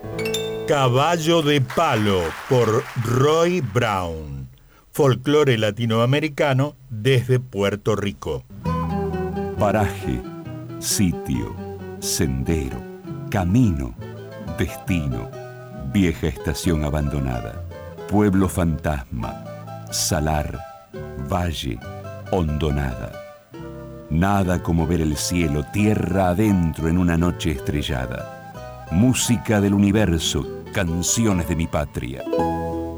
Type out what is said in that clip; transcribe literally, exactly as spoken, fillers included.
Caballo de Palo por Roy Brown. Folclore latinoamericano desde Puerto Rico. Paraje, sitio, sendero, camino, destino, vieja estación abandonada, pueblo fantasma, salar, valle, hondonada. Nada como ver el cielo tierra adentro en una noche estrellada. Música del universo, canciones de mi patria.